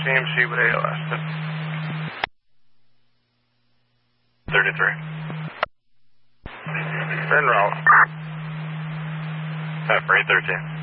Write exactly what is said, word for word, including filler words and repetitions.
C M C with A L S. thirty-three. En route. Uh, for eight thirteen.